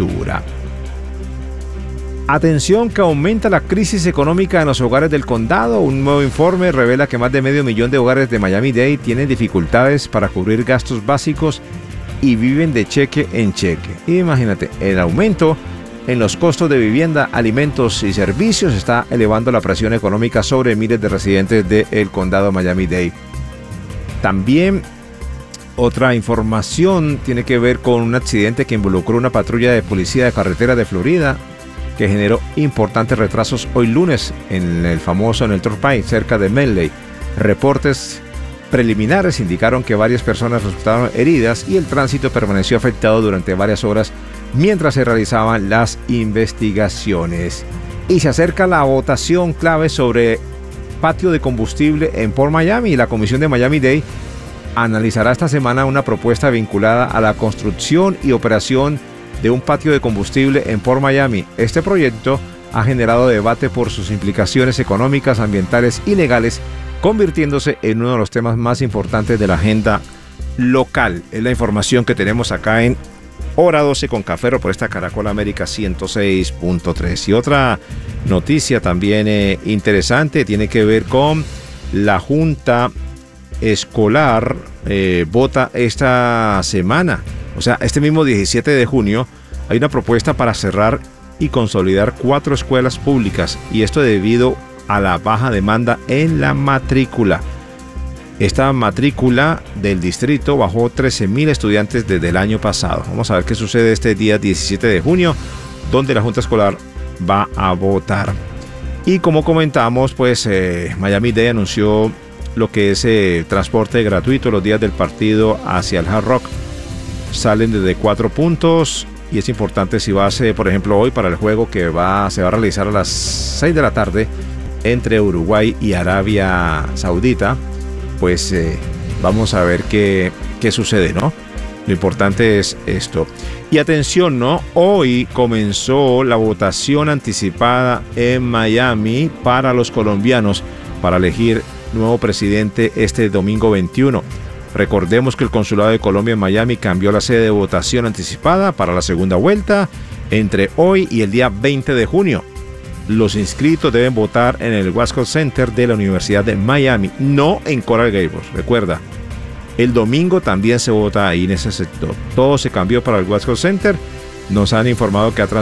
temperatura. Atención que aumenta la crisis económica en los hogares del condado. Un nuevo informe revela que más de 500.000 de hogares de Miami-Dade tienen dificultades para cubrir gastos básicos y viven de cheque en cheque. Imagínate, el aumento en los costos de vivienda, alimentos y servicios está elevando la presión económica sobre miles de residentes del condado Miami-Dade. También otra información tiene que ver con un accidente que involucró una patrulla de policía de carretera de Florida que generó importantes retrasos hoy lunes en el Turnpike cerca de Medley. Reportes preliminares indicaron que varias personas resultaron heridas y el tránsito permaneció afectado durante varias horas mientras se realizaban las investigaciones. Y se acerca la votación clave sobre patio de combustible en Port Miami. La Comisión de Miami-Dade analizará esta semana una propuesta vinculada a la construcción y operación de un patio de combustible en Port Miami. Este proyecto ha generado debate por sus implicaciones económicas, ambientales y legales, convirtiéndose en uno de los temas más importantes de la agenda local. Es la información que tenemos acá en Hora 12 con Café por esta Caracol América 106.3. Y otra noticia también interesante tiene que ver con la Junta Escolar. Vota esta semana. O sea, este mismo 17 de junio hay una propuesta para cerrar y consolidar 4 escuelas públicas, y esto debido a la baja demanda en la matrícula. Esta matrícula del distrito bajó 13,000 estudiantes desde el año pasado. Vamos a ver qué sucede este día 17 de junio, donde la Junta Escolar va a votar. Y como comentamos, pues Miami-Dade anunció lo que es transporte gratuito los días del partido hacia el Hard Rock. Salen desde 4 puntos y es importante si vas, por ejemplo, hoy para el juego que se va a realizar a las 6 de la tarde entre Uruguay y Arabia Saudita, pues vamos a ver qué sucede, ¿no? Lo importante es esto. Y atención, ¿no? Hoy comenzó la votación anticipada en Miami para los colombianos para elegir nuevo presidente este domingo 21. Recordemos que el Consulado de Colombia en Miami cambió la sede de votación anticipada para la segunda vuelta entre hoy y el día 20 de junio. Los inscritos deben votar en el Wasco Center de la Universidad de Miami, no en Coral Gables. Recuerda, el domingo también se vota ahí en ese sector. Todo se cambió para el Wasco Center. Nos han informado que ha